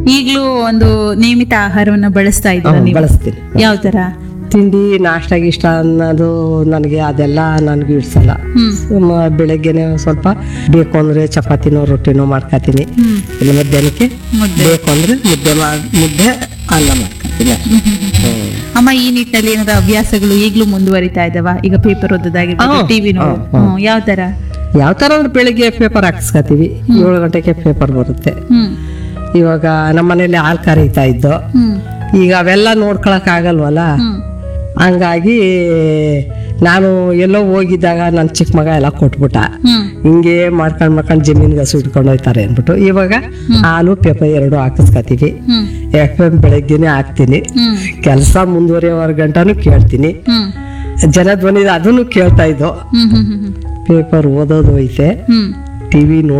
ಈಗ್ಲೂ ಒಂದು ನಿಯಮಿತ ಆಹಾರವನ್ನ ಬಳಸ್ತಾ ಇದ್ದೀರಾ ನೀವು? ಬಳಸ್ತೀನಿ. ಯಾವ ತರ? ತಿಂಡಿ ನಾಷ್ಟ ಇಷ್ಟ ಅನ್ನೋದು ನನಗೆ ಅದೆಲ್ಲ ನನಗೂ ಇಡ್ಸಲ್ಲ. ಬೆಳಗ್ಗೆನೆ ಸ್ವಲ್ಪ ಬೇಕು ಅಂದ್ರೆ ಚಪಾತಿನೋ ರೊಟ್ಟಿನೋ ಮಾಡ್ಕೊತೀನಿ. ಇಲ್ಲ ಮಧ್ಯಾಹ್ನಕ್ಕೆ ಬೇಕು ಅಂದ್ರೆ ಮುದ್ದೆ ಅನ್ನ ಮಾಡ್ಕೊತೀನಿ. ಅಮ್ಮ ಈ ನಿಟ್ಟಿನಲ್ಲಿ ಏನಾದ್ರು ಹವ್ಯಾಸಗಳು ಈಗ್ಲೂ ಮುಂದುವರಿತಾ ಇದಾವ? ಈಗ ಪೇಪರ್ ಓದೋದಾಗಿರ್ಬೋದು, ಟಿವಿ ನೋಡೋದು, ಯಾವ ತರ? ಯಾವ ತರ ಅಂದ್ರೆ ಬೆಳಿಗ್ಗೆ ಪೇಪರ್ ಹಾಕಿಸ್ಕೊತೀವಿ. 7 ಗಂಟೆಗೆ ಪೇಪರ್ ಬರುತ್ತೆ. ಇವಾಗ ನಮ್ಮ ಮನೇಲಿ ಹಾಲು ಕರೀತಾ ಇದ್ದು, ಈಗ ಅವೆಲ್ಲ ನೋಡ್ಕೊಳಕ್ ಆಗಲ್ವಲ್ಲ. ಹಂಗಾಗಿ ನಾನು ಎಲ್ಲೋ ಹೋಗಿದ್ದಾಗ ನನ್ನ ಚಿಕ್ಕ ಮಗ ಎಲ್ಲ ಕೊಟ್ಬಿಟ್ಟ. ಹಿಂಗೆ ಮಾಡ್ಕೊಂಡ್ ಜಮೀನ್ಗೆ ಸುಟ್ಕೊಂಡು ಹೋಯ್ತಾರೆ ಅಂದ್ಬಿಟ್ಟು ಇವಾಗ ಹಾಲು ಪೇಪರ್ 2 ಹಾಕಿಸ್ಕೊತೀವಿ. FM ಬೆಳಗ್ಗೆನೆ ಹಾಕ್ತೀನಿ. ಕೆಲಸ ಮುಂದುವರಿಯೋವರೆ ಗಂಟನೂ ಕೇಳ್ತೀನಿ. ಜನಧ್ವನಿ ಅದನ್ನು ಕೇಳ್ತಾ ಇದ್ದೋ. ಪೇಪರ್ ಓದೋದು ಐತೆ, ಟಿವಿ